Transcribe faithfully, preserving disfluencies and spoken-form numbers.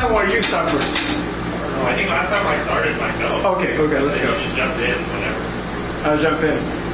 time or you start first? Oh, I think last time I started myself. Okay, okay, let's Then go. you just jump in whenever. I'll jump in.